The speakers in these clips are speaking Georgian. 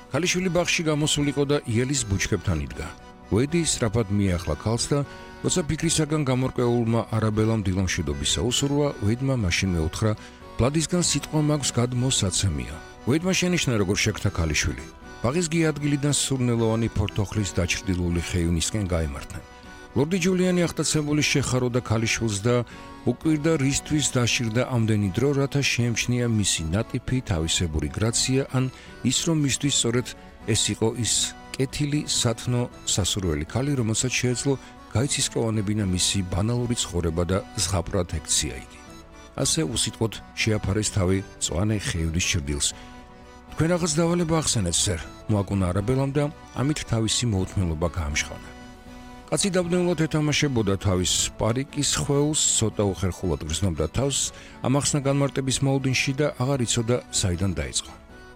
ქალიშვილი ბაღში გამოსულიყო და იელის ბუჩქებთან იდგა. ვედი სწრაფად მიახლა ქალს და როცა ფიქრისაგან გამორკვეულმა არაბელამ დილამშვიდობისა უსურვა, ვედმა მაშინ მეუთხრა, ბლადისგან სიტყვა მაქვს გადმოსაცემია. ვედმა შენიშნა როგორ შექმნა ქალიშვილი. ბაღის გი ადგილიდან სურნელოვანი ფორთოხლის დაჩრდილული ხეივნისკენ გაემართნენ. ლორდი ჯულიანი ახტაცებული შეხაროდა ქალიშვილს და უკვირდა რისთვის დაშირდა ამდენი დრო, რათა შეემჩნია მისი ნატიფი თავისებური გრაცია, ან ის რომ მისთვის სწორედ ეს იყო ის კეთილი სათნო სასურველი ქალი, რომელსაც შეეძლო გაიცისკოვანებინა მისი ბანალური ცხოვრება და ზღაპრად ექცია იგი. ასე უსიტყვოდ შეაფარეს თავი მწვანე ხეივნის ჭრდილს. თქვენ რაღაც დავალება ახსენეთ, სერ, მოაკუნა არაბელამ და ამით თავისი მოუთმელობა გაამშხანა. კაცი დაბნეულად ეთამაშებოდა თავის პარიკის ხვეულს, ცოტა უხერხულად გრძნობდა თავს, ამახსნა განმარტების მოუდინში და აღარ იცოდა საიდან დაიწყო.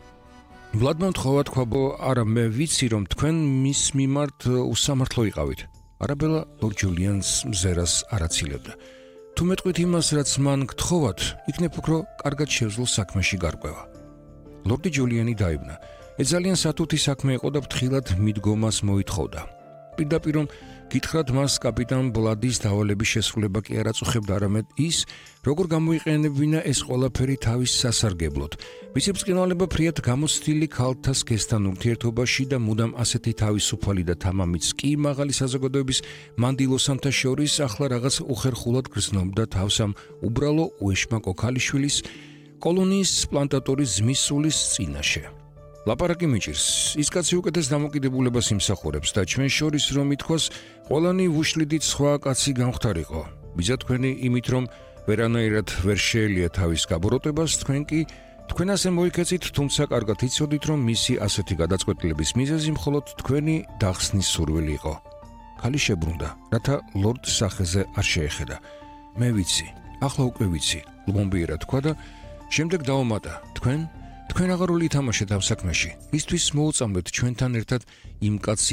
ვლადმა მთხოვა თქვა, არა, მე ვიცი რომ თქვენ მის მიმართ უსამართლო იყავით. არაბელა ლორდ ჯულიანს მზერას არ აცილებდა. თუ მეტყვით იმას, რაც მან გთხოვათ, იქნებ უფრო კარგად შევძლო საქმეში გარკვევა. ლორდი ჯულიანი დაიბნა. ეს ძალიან სათუთი საქმე იყო და ფრთხილად მიდგომას მოითხოვდა. პირდაპირ რომ გითხრათ მას კაპიტან ბლადის დავალების შესრულება კი არ აწუხებდა, არამედ ის, როგორ გამოიყენებინა ეს ყველაფერი თავის სასარგებლოდ. მისი ბრწყინვალება ფრიად გამოცდილი ქალთა სქესთან ურთიერთობაში და მუდამ ასეთი თავისუფალი და თამამიც კი მაღალი საზოგადოების მანდილოსანთა შორის ახლა რაღაც უხერხულად გრძნობდა თავს ამ უბრალო უეშმაკო ქალიშვილის კოლონიის პლანტატორის ზმისულის წინაშე. ლაპარაკი მიჭირს, ის კაცი უკეთეს დამოკიდებულებას იმსახურებს და ჩვენ შორის რომ ითქვას, ყველანი ვუშლიდით სხვა კაცი გამختارიყო. ბიძა თქვენი იმით რომ ვერანაირად ვერ შეელია თავის გაბოროტებას, თქვენ კი თქვენ ასე მოიქეცით, თუმცა კარგად იცოდით რომ მისი ასეთი გადაწყვეტილების მიზეზი მხოლოდ თქვენი დახსნის სურვილი იყო. ქალი შებრუნდა, რათა ლორდ სახეზე არ შეეხედა. მე ვიცი, ახლა უკვე ვიცი, ლომბიერად თქვა და შემდეგ დაუმატა, თქვენ აღარული ითამაშეთ ამ საქმეში. მისთვის მოუწამდეთ ჩვენთან ერთად იმ კაცს